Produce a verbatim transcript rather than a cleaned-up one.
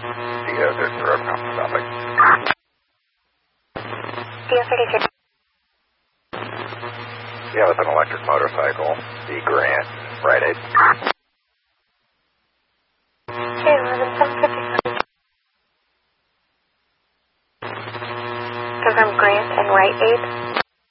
D O thirty-three, road comp stopping. D O thirty-three. Yeah, with an electric motorcycle, D Grant, right eight. Okay, eleven seven fifty-seven. Confirm Grant and right eight.